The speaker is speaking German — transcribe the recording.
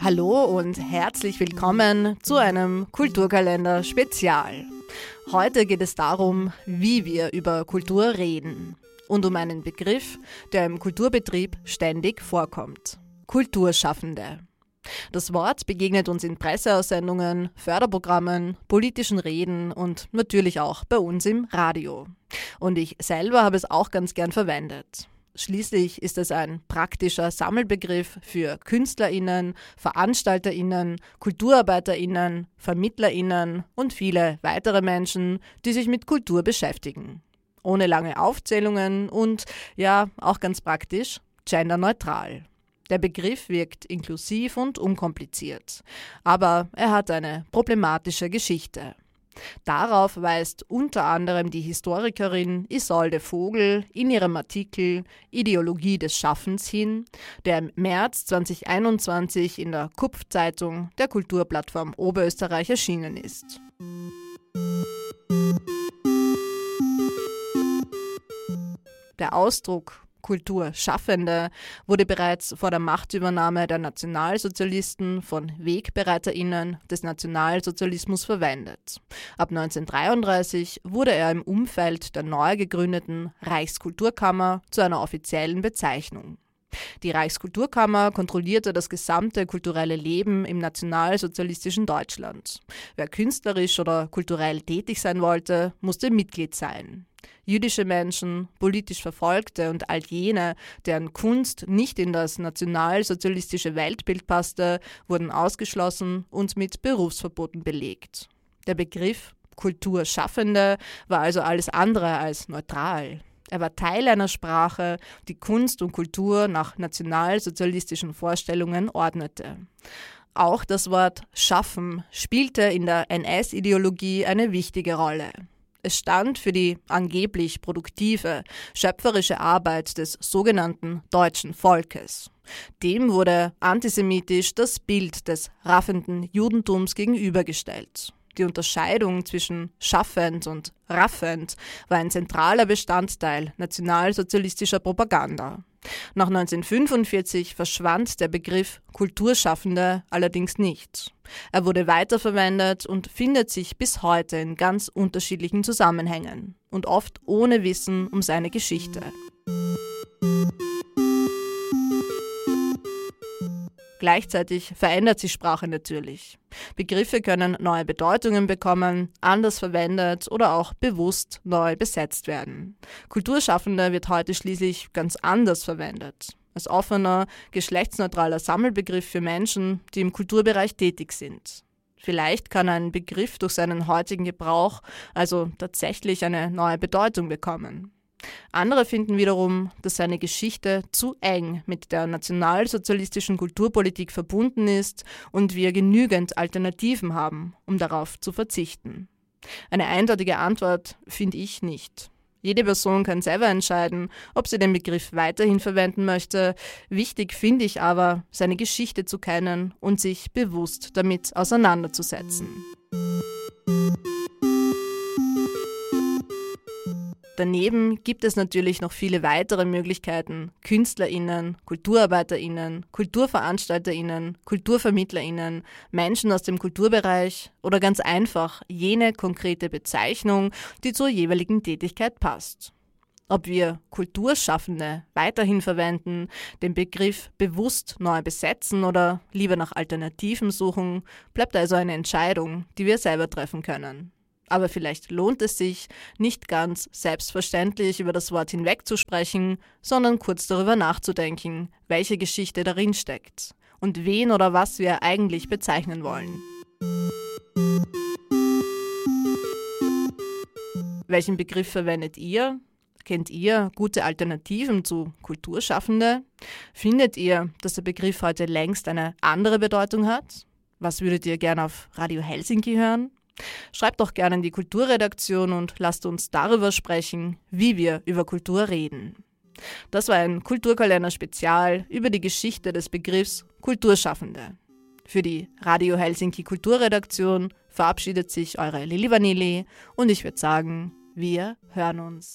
Hallo und herzlich willkommen zu einem Kulturkalender-Spezial. Heute geht es darum, wie wir über Kultur reden und um einen Begriff, der im Kulturbetrieb ständig vorkommt: Kulturschaffende. Das Wort begegnet uns in Presseaussendungen, Förderprogrammen, politischen Reden und natürlich auch bei uns im Radio. Und ich selber habe es auch ganz gern verwendet. Schließlich ist es ein praktischer Sammelbegriff für KünstlerInnen, VeranstalterInnen, KulturarbeiterInnen, VermittlerInnen und viele weitere Menschen, die sich mit Kultur beschäftigen. Ohne lange Aufzählungen und, ja, auch ganz praktisch, genderneutral. Der Begriff wirkt inklusiv und unkompliziert, aber er hat eine problematische Geschichte. Darauf weist unter anderem die Historikerin Isolde Vogel in ihrem Artikel Ideologie des Schaffens hin, der im März 2021 in der KUPF-Zeitung der Kulturplattform Oberösterreich erschienen ist. Der Ausdruck Kulturschaffende wurde bereits vor der Machtübernahme der Nationalsozialisten von WegbereiterInnen des Nationalsozialismus verwendet. Ab 1933 wurde er im Umfeld der neu gegründeten Reichskulturkammer zu einer offiziellen Bezeichnung. Die Reichskulturkammer kontrollierte das gesamte kulturelle Leben im nationalsozialistischen Deutschland. Wer künstlerisch oder kulturell tätig sein wollte, musste Mitglied sein. Jüdische Menschen, politisch Verfolgte und all jene, deren Kunst nicht in das nationalsozialistische Weltbild passte, wurden ausgeschlossen und mit Berufsverboten belegt. Der Begriff Kulturschaffende war also alles andere als neutral. Er war Teil einer Sprache, die Kunst und Kultur nach nationalsozialistischen Vorstellungen ordnete. Auch das Wort Schaffen spielte in der NS-Ideologie eine wichtige Rolle. Es stand für die angeblich produktive, schöpferische Arbeit des sogenannten deutschen Volkes. Dem wurde antisemitisch das Bild des raffenden Judentums gegenübergestellt. Die Unterscheidung zwischen schaffend und raffend war ein zentraler Bestandteil nationalsozialistischer Propaganda. Nach 1945 verschwand der Begriff Kulturschaffende allerdings nicht. Er wurde weiterverwendet und findet sich bis heute in ganz unterschiedlichen Zusammenhängen und oft ohne Wissen um seine Geschichte. Gleichzeitig verändert sich Sprache natürlich. Begriffe können neue Bedeutungen bekommen, anders verwendet oder auch bewusst neu besetzt werden. Kulturschaffender wird heute schließlich ganz anders verwendet. Als offener, geschlechtsneutraler Sammelbegriff für Menschen, die im Kulturbereich tätig sind. Vielleicht kann ein Begriff durch seinen heutigen Gebrauch also tatsächlich eine neue Bedeutung bekommen. Andere finden wiederum, dass seine Geschichte zu eng mit der nationalsozialistischen Kulturpolitik verbunden ist und wir genügend Alternativen haben, um darauf zu verzichten. Eine eindeutige Antwort finde ich nicht. Jede Person kann selber entscheiden, ob sie den Begriff weiterhin verwenden möchte. Wichtig finde ich aber, seine Geschichte zu kennen und sich bewusst damit auseinanderzusetzen. Daneben gibt es natürlich noch viele weitere Möglichkeiten, KünstlerInnen, KulturarbeiterInnen, KulturveranstalterInnen, KulturvermittlerInnen, Menschen aus dem Kulturbereich oder ganz einfach jene konkrete Bezeichnung, die zur jeweiligen Tätigkeit passt. Ob wir Kulturschaffende weiterhin verwenden, den Begriff bewusst neu besetzen oder lieber nach Alternativen suchen, bleibt also eine Entscheidung, die wir selber treffen können. Aber vielleicht lohnt es sich, nicht ganz selbstverständlich über das Wort hinwegzusprechen, sondern kurz darüber nachzudenken, welche Geschichte darin steckt und wen oder was wir eigentlich bezeichnen wollen. Welchen Begriff verwendet ihr? Kennt ihr gute Alternativen zu Kulturschaffende? Findet ihr, dass der Begriff heute längst eine andere Bedeutung hat? Was würdet ihr gerne auf Radio Helsinki hören? Schreibt doch gerne in die Kulturredaktion und lasst uns darüber sprechen, wie wir über Kultur reden. Das war ein Kulturkalender-Spezial über die Geschichte des Begriffs Kulturschaffende. Für die Radio Helsinki Kulturredaktion verabschiedet sich eure Lili Vanilli und ich würde sagen, wir hören uns.